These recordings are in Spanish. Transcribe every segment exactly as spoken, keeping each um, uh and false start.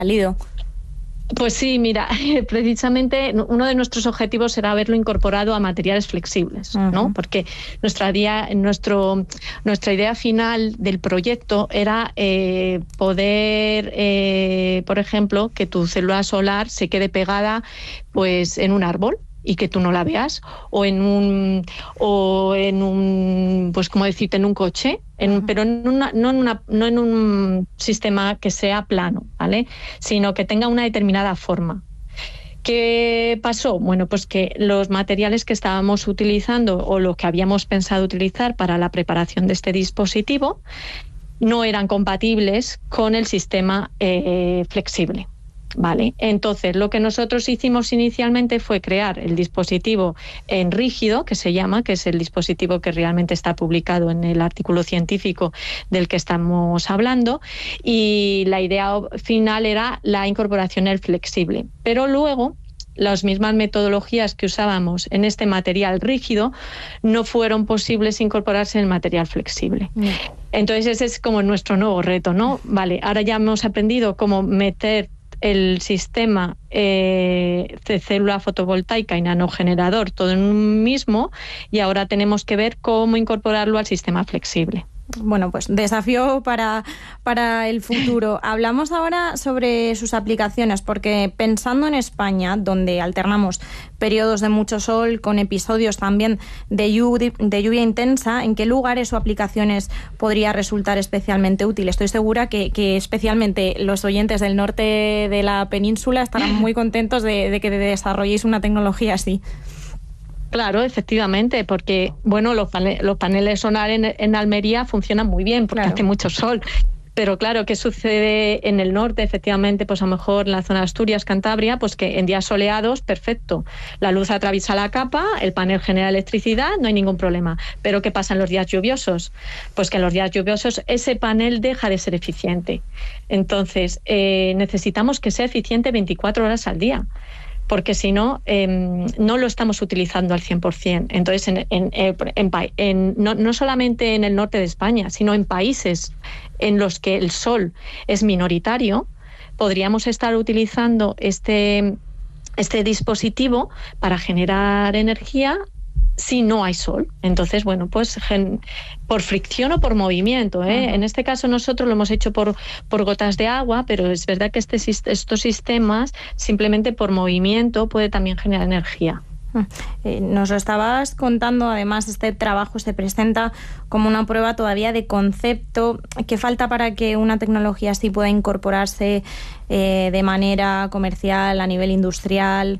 salido. Pues sí, mira, precisamente uno de nuestros objetivos era haberlo incorporado a materiales flexibles, uh-huh. ¿no? Porque nuestra, día, nuestro, nuestra idea final del proyecto era eh, poder, eh, por ejemplo, que tu célula solar se quede pegada pues, en un árbol y que tú no la veas, o en un, o en un, pues como decirte, en un coche, en, uh-huh. pero en una, no, en una, no en un sistema que sea plano, ¿vale? Sino que tenga una determinada forma. ¿Qué pasó? Bueno, pues que los materiales que estábamos utilizando o lo que habíamos pensado utilizar para la preparación de este dispositivo no eran compatibles con el sistema eh, flexible. Vale, entonces lo que nosotros hicimos inicialmente fue crear el dispositivo en rígido, que se llama, que es el dispositivo que realmente está publicado en el artículo científico del que estamos hablando, y la idea final era la incorporación del flexible. Pero luego las mismas metodologías que usábamos en este material rígido no fueron posibles incorporarse en el material flexible. Mm. Entonces ese es como nuestro nuevo reto, ¿no? Vale, ahora ya hemos aprendido cómo meter el sistema eh, de célula fotovoltaica y nanogenerador todo en un mismo, y ahora tenemos que ver cómo incorporarlo al sistema flexible. Bueno, pues desafío para, para el futuro. Hablamos ahora sobre sus aplicaciones, porque pensando en España, donde alternamos periodos de mucho sol con episodios también de lluvia, de lluvia intensa, ¿en qué lugares o aplicaciones podría resultar especialmente útil? Estoy segura que, que especialmente los oyentes del norte de la península estarán muy contentos de, de que desarrolléis una tecnología así. Claro, efectivamente, porque bueno, los, pane- los paneles solares en, en Almería funcionan muy bien porque claro. hace mucho sol. Pero claro, ¿qué sucede en el norte? Efectivamente, pues a lo mejor en la zona de Asturias, Cantabria, pues que en días soleados, perfecto. La luz atraviesa la capa, el panel genera electricidad, no hay ningún problema. Pero ¿qué pasa en los días lluviosos? Pues que en los días lluviosos ese panel deja de ser eficiente. Entonces, eh, necesitamos que sea eficiente veinticuatro horas al día, porque si no, eh, no lo estamos utilizando al cien por ciento. Entonces, en, en, en, en, no, no solamente en el norte de España, sino en países en los que el sol es minoritario, podríamos estar utilizando este, este dispositivo para generar energía si no hay sol. Entonces, bueno, pues gen, por fricción o por movimiento, ¿eh? Uh-huh. En este caso nosotros lo hemos hecho por, por gotas de agua, pero es verdad que este, estos sistemas simplemente por movimiento puede también generar energía. Eh, nos lo estabas contando, además este trabajo se presenta como una prueba todavía de concepto. ¿Qué falta para que una tecnología así pueda incorporarse eh, de manera comercial, a nivel industrial?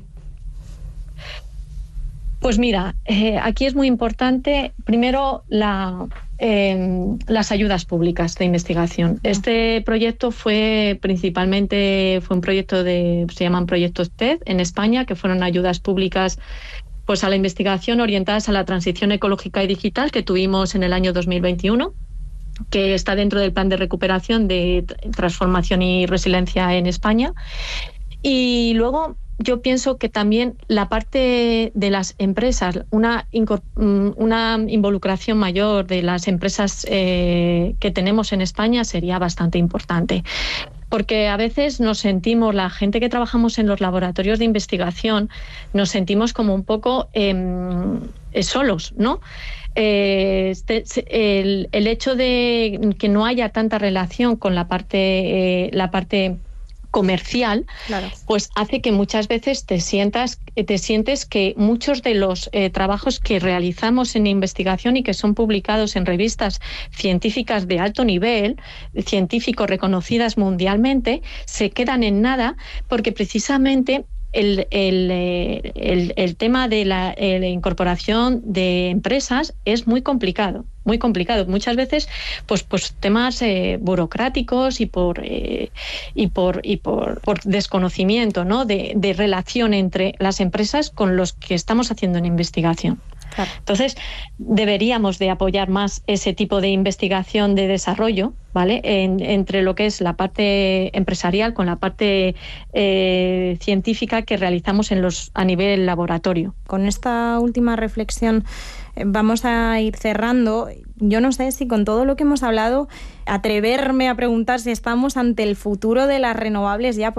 Pues mira, eh, aquí es muy importante, primero, la, eh, las ayudas públicas de investigación. Este proyecto fue principalmente, fue un proyecto de, se llaman proyectos T E D en España, que fueron ayudas públicas pues a la investigación orientadas a la transición ecológica y digital que tuvimos en el año dos mil veintiuno, que está dentro del Plan de Recuperación de Transformación y Resiliencia en España. Y luego yo pienso que también la parte de las empresas, una, una involucración mayor de las empresas eh, que tenemos en España sería bastante importante. Porque a veces nos sentimos, la gente que trabajamos en los laboratorios de investigación, nos sentimos como un poco eh, solos, ¿no? Eh, este, el, el hecho de que no haya tanta relación con la parte, eh, la parte comercial, claro, pues hace que muchas veces te sientas, te sientes que muchos de los eh, trabajos que realizamos en investigación y que son publicados en revistas científicas de alto nivel, científicos reconocidas mundialmente, se quedan en nada porque precisamente El, el, el, el tema de la, eh, la incorporación de empresas es muy complicado, muy complicado. Muchas veces, pues, pues temas eh, burocráticos y por eh, y por y por, por desconocimiento, ¿no? de, de relación entre las empresas con los que estamos haciendo en investigación. Claro. Entonces, deberíamos de apoyar más ese tipo de investigación de desarrollo, ¿vale? En, entre lo que es la parte empresarial con la parte eh, científica que realizamos en los a nivel laboratorio. Con esta última reflexión eh, vamos a ir cerrando. Yo no sé si con todo lo que hemos hablado, atreverme a preguntar si estamos ante el futuro de las renovables ya,